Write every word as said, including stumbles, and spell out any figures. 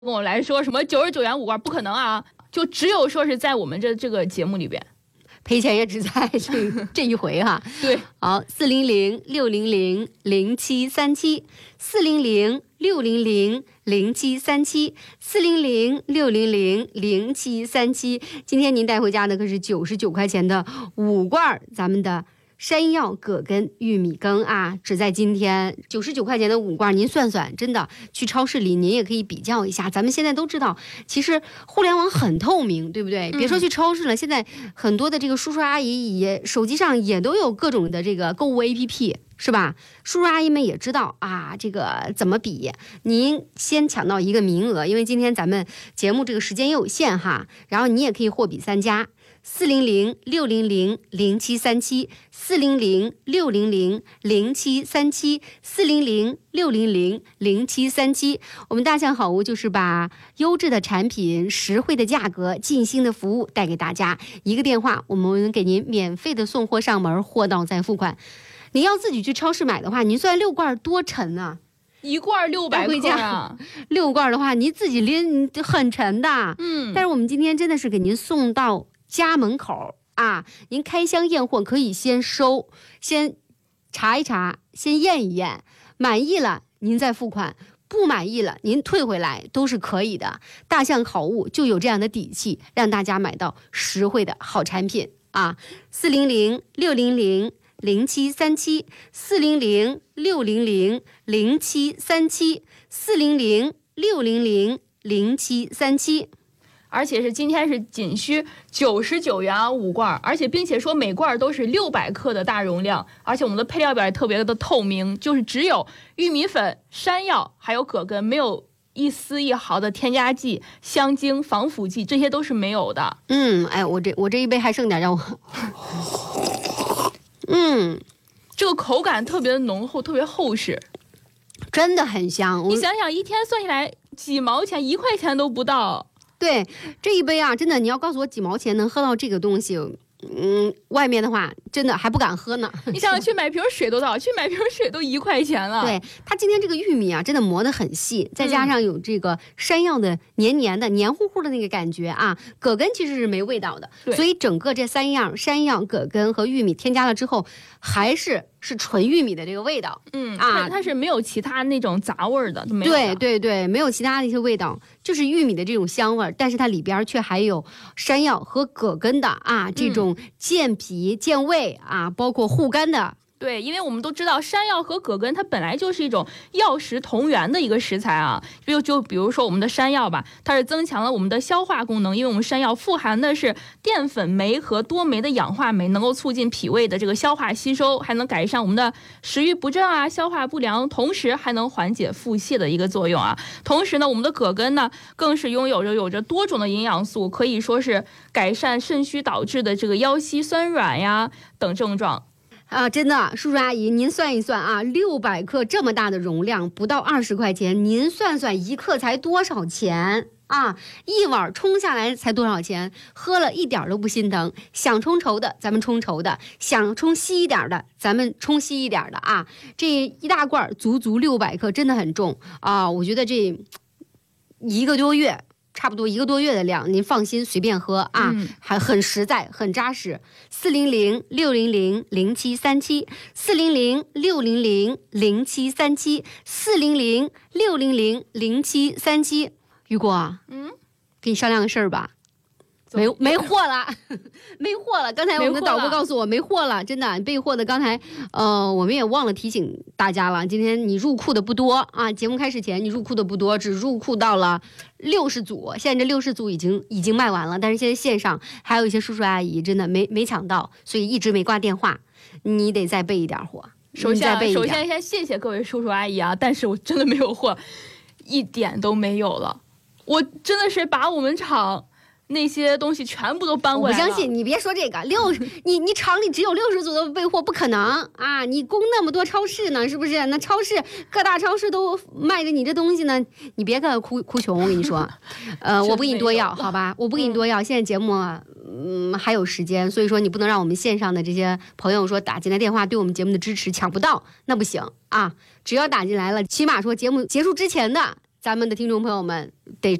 跟我来说什么九十九元五罐，不可能啊！就只有说是在我们这这个节目里边， 赔钱也只在这这一回哈。 对， 好，四零零六零零零七三七，四零零六零零零七三七，四零零六零零零七三七。今天您带回家的可是九十九块钱的五罐咱们的山药葛根玉米羹啊，只在今天九十九块钱的五罐，您算算，真的去超市里您也可以比较一下。咱们现在都知道，其实互联网很透明，对不对？嗯、别说去超市了，现在很多的这个叔叔阿姨也手机上也都有各种的这个购物 A P P， 是吧？叔叔阿姨们也知道啊，这个怎么比？您先抢到一个名额，因为今天咱们节目这个时间也有限哈，然后你也可以货比三家。四零零六零零零七三七，四零零六零零零七三七，四零零六零零零七三七。我们大象好物就是把优质的产品、实惠的价格、尽心的服务带给大家。一个电话，我们给您免费的送货上门，货到再付款。您要自己去超市买的话，您算六罐多沉啊？ 一罐六百克啊！ 六罐的话，您自己拎很沉的。嗯，但是我们今天真的是给您送到家门口啊，您开箱验货可以先收，先查一查，先验一验，满意了您再付款，不满意了您退回来都是可以的。大象好物就有这样的底气，让大家买到实惠的好产品啊！四零零六零零零七三七，四零零六零零零七三七，四零零六零零零七三七。 而且是今天是仅需九十九元啊五罐，而且并且说每罐都是六百克的大容量，而且我们的配料表也特别的透明，就是只有玉米粉、山药还有葛根，没有一丝一毫的添加剂、香精、防腐剂，这些都是没有的。 嗯，哎，我这我这一杯还剩点，让我，嗯， 这个口感特别的浓厚，特别厚实， 真的很香。 你想想，一天算下来几毛钱，一块钱都不到。 对，这一杯啊，真的，你要告诉我几毛钱能喝到这个东西，嗯，外面的话真的还不敢喝呢。 你想想，去买瓶水都多少？去买瓶水都一块钱了。 对，它今天这个玉米啊，真的磨得很细，再加上有这个山药的黏黏的、黏糊糊的那个感觉啊，葛根其实是没味道的，所以整个这三样山药、葛根和玉米添加了之后，还是是纯玉米的这个味道。 嗯啊，它是没有其他那种杂味的，没有的。 对对对，没有其他的一些味道，就是玉米的这种香味，但是它里边却还有山药和葛根的啊这种健脾健胃啊，包括护肝的。 对，因为我们都知道山药和葛根它本来就是一种药食同源的一个食材啊，就就比如说我们的山药吧，它是增强了我们的消化功能，因为我们山药富含的是淀粉酶和多酶的氧化酶，能够促进脾胃的这个消化吸收，还能改善我们的食欲不振啊、消化不良，同时还能缓解腹泻的一个作用啊。同时呢，我们的葛根呢，更是拥有着有着多种的营养素，可以说是改善肾虚导致的这个腰膝酸软呀等症状。 啊，真的，叔叔阿姨，您算一算啊，六百克这么大的容量，不到二十块钱，您算算一克才多少钱啊？一碗冲下来才多少钱？喝了一点都不心疼。想冲稠的，咱们冲稠的；想冲稀一点的，咱们冲稀一点的啊。这一大罐足足六百克，真的很重啊！我觉得这一个多月。差不多一个多月的量，您放心随便喝啊，嗯、还很实在，很扎实。四零零六零零零七三七，四零零六零零零七三七，四零零六零零零七三七。雨果，嗯，跟你商量个事儿吧。没没货了，没货了。刚才我们的导播告诉我没货了，真的备货的。刚才呃，我们也忘了提醒大家了。今天你入库的不多啊，节目开始前你入库的不多，只入库到了六十组。现在这六十组已经已经卖完了，但是现在线上还有一些叔叔阿姨真的没没抢到，所以一直没挂电话。你得再备一点货。 首先，首先先谢谢各位叔叔阿姨啊，但是我真的没有货，一点都没有了。我真的是把我们厂那些东西全部都搬过来了。 我不相信，你别说这个六，你你厂里只有六十组的备货，不可能啊！你供那么多超市呢，是不是？那超市各大超市都卖着你这东西呢，你别个哭哭穷，我跟你说，呃，我不给你多要，好吧？我不给你多要。现在节目嗯还有时间，所以说你不能让我们线上的这些朋友说打进来电话对我们节目的支持抢不到，那不行啊！只要打进来了，起码说节目结束之前的。 咱们的听众朋友们得